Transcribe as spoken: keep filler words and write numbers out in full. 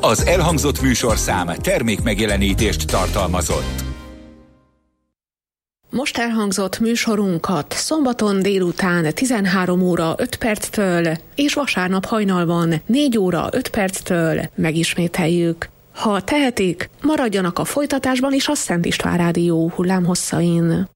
Az elhangzott műsorszám termékmegjelenítést tartalmazott. Most elhangzott műsorunkat szombaton délután tizenhárom óra öt perctől és vasárnap hajnalban négy óra öt perctől megismételjük. Ha tehetik, maradjanak a folytatásban is a Szent István Rádió hullámhosszain.